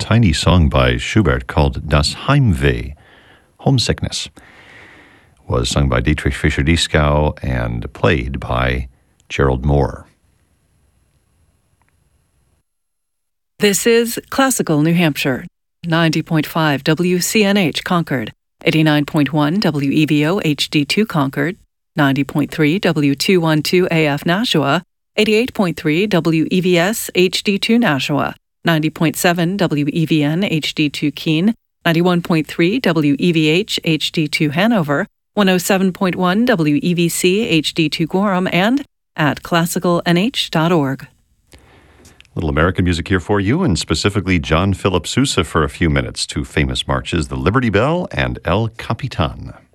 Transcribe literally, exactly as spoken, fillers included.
tiny song by Schubert called Das Heimweh, Homesickness, was sung by Dietrich Fischer-Dieskau and played by Gerald Moore. This is Classical New Hampshire, ninety point five W C N H Concord, eighty-nine point one W E V O H D two Concord, ninety point three W two twelve A F Nashua, eighty-eight point three W E V S H D two Nashua, ninety point seven W E V N H D two Keene, ninety-one point three W E V H H D two Hanover, one oh seven point one W E V C H D two Gorham, and at classical n h dot org. Little American music here for you, and specifically John Philip Sousa for a few minutes. Two famous marches, the Liberty Bell and El Capitan.